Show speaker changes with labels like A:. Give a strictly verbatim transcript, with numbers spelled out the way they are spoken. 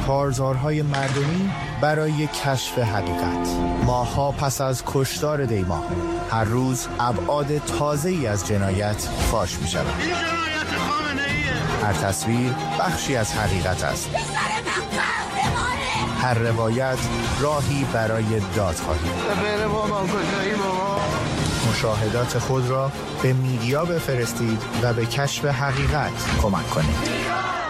A: کارزارهای مردمی برای کشف حقیقت. ماه‌ها پس از کشتار دیما، هر روز ابعاد تازه‌ای از جنایت فاش می‌شود.
B: این جنایت خامنه‌ایه.
A: هر تصویر بخشی از حقیقت است. هر روایت راهی برای دادخواهی.
B: بره بابا کجایی بابا؟
A: مشاهدات خود را به میدیا بفرستید و به کشف حقیقت کمک کنید.